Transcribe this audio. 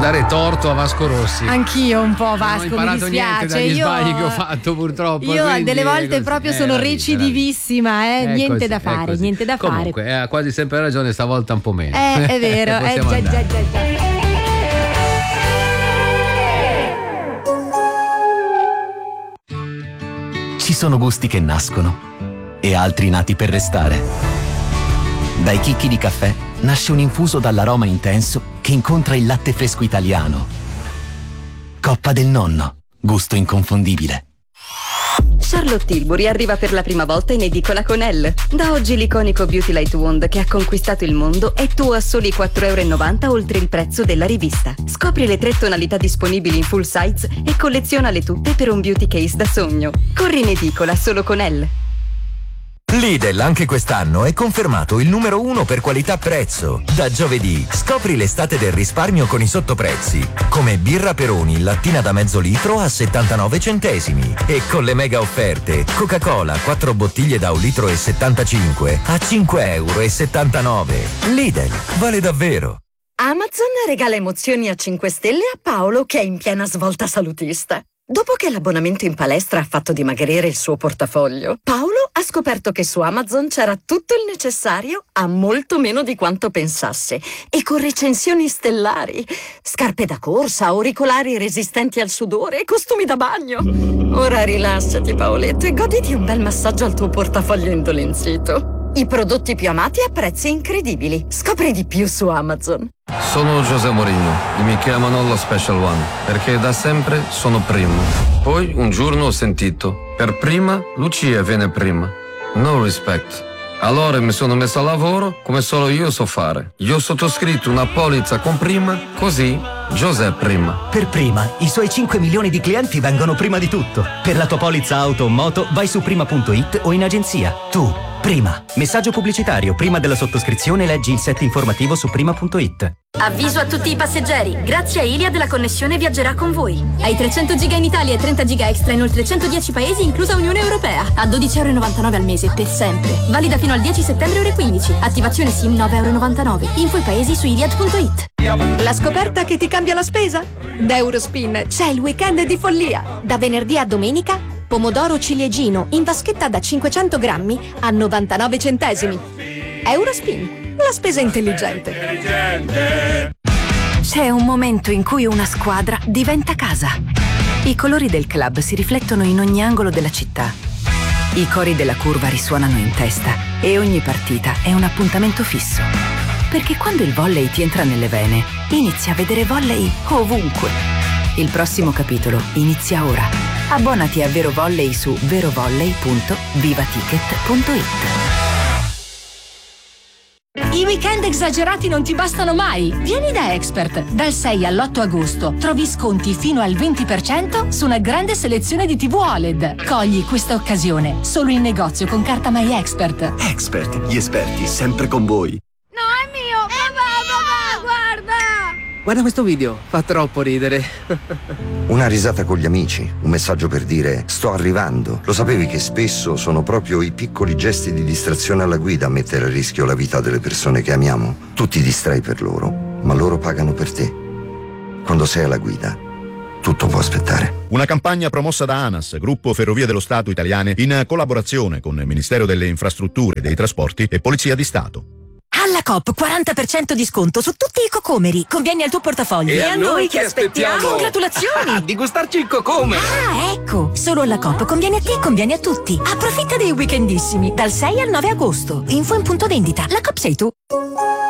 dare torto a Vasco Rossi. Anch'io un po', Vasco, non ho imparato mi dispiace. niente dagli sbagli che ho fatto, purtroppo. Io quindi delle volte proprio sono recidivissima, niente così, da fare, niente da Comunque, fare. ha quasi sempre ragione, stavolta un po' meno. È vero, già. Ci sono gusti che nascono e altri nati per restare. Dai chicchi di caffè nasce un infuso dall'aroma intenso che incontra il latte fresco italiano. Coppa del Nonno, gusto inconfondibile. Charlotte Tilbury arriva per la prima volta in edicola con Elle. Da oggi l'iconico Beauty Light Wand che ha conquistato il mondo è tuo a soli 4,90 € oltre il prezzo della rivista. Scopri le 3 tonalità disponibili in full size e collezionale tutte per un beauty case da sogno. Corri in edicola solo con Elle. Lidl anche quest'anno è confermato il numero 1 per qualità-prezzo. Da giovedì scopri l'estate del risparmio con i sottoprezzi, come birra Peroni lattina da mezzo litro a 79 centesimi e con le mega offerte Coca-Cola 4 bottiglie da 1,75 litri a 5,79 €. Lidl, vale davvero. Amazon regala emozioni a 5 stelle a Paolo che è in piena svolta salutista. Dopo che l'abbonamento in palestra ha fatto dimagrire il suo portafoglio, Paolo ha scoperto che su Amazon c'era tutto il necessario a molto meno di quanto pensasse e con recensioni stellari. Scarpe da corsa, auricolari resistenti al sudore e costumi da bagno. Ora rilassati, Paoletto, e goditi un bel massaggio al tuo portafoglio indolenzito. I prodotti più amati a prezzi incredibili. Scopri di più su Amazon. Sono José Mourinho e mi chiamano lo Special One perché da sempre sono primo. Poi un giorno ho sentito: per prima Lucia viene prima. No respect. Allora mi sono messo a lavoro come solo io so fare. Io ho sottoscritto una polizza con prima, così José prima. Per prima, i suoi 5 milioni di clienti vengono prima di tutto. Per la tua polizza auto o moto vai su prima.it o in agenzia. Tu, prima. Messaggio pubblicitario. Prima della sottoscrizione leggi il set informativo su prima.it. Avviso a tutti i passeggeri. Grazie a Iliad la connessione viaggerà con voi. Hai 300 giga in Italia e 30 giga extra in oltre 110 paesi, inclusa Unione Europea. A 12,99 € al mese per sempre. Valida fino al 10 settembre ore 15. Attivazione SIM 9,99 €. Info i paesi su iliad.it. La scoperta che ti cambia la spesa? Da Eurospin c'è il weekend di follia. Da venerdì a domenica, pomodoro ciliegino in vaschetta da 500 grammi a 99 centesimi. Eurospin, la spesa intelligente. C'è un momento in cui una squadra diventa casa. I colori del club si riflettono in ogni angolo della città. I cori della curva risuonano in testa e ogni partita è un appuntamento fisso. Perché quando il volley ti entra nelle vene, inizi a vedere volley ovunque. Il prossimo capitolo inizia ora. Abbonati a Vero Volley su verovolley.vivaticket.it. I weekend esagerati non ti bastano mai. Vieni da Expert. Dal 6 all'8 agosto trovi sconti fino al 20% su una grande selezione di TV OLED. Cogli questa occasione solo in negozio con carta My Expert. Expert, gli esperti sempre con voi. No, è mio! Papà, guarda! Guarda questo video, fa troppo ridere. Una risata con gli amici, un messaggio per dire sto arrivando. Lo sapevi che spesso sono proprio i piccoli gesti di distrazione alla guida a mettere a rischio la vita delle persone che amiamo? Tu ti distrai per loro, ma loro pagano per te. Quando sei alla guida, tutto può aspettare. Una campagna promossa da ANAS, Gruppo Ferrovie dello Stato Italiane, in collaborazione con il Ministero delle Infrastrutture e dei Trasporti e Polizia di Stato. Alla Coop 40% di sconto su tutti i cocomeri. Conviene al tuo portafoglio. E a noi che aspettiamo? Congratulazioni! Di gustarci il cocomero. Ah, ecco! Solo alla Coop conviene a te e conviene a tutti. Approfitta dei weekendissimi dal 6 al 9 agosto. Info in punto vendita. La Coop sei tu.